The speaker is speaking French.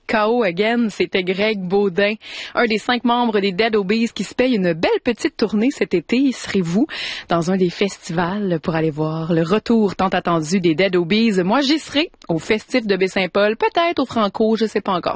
KO Again, c'était Greg Baudin, un des 5 membres des Dead Obeez qui se paye une belle petite tournée cet été. Serez-vous dans un des festivals pour aller voir le retour tant attendu des Dead Obeez? Moi, j'y serai au Festif de Baie-Saint-Paul, peut-être au Franco, je sais pas encore.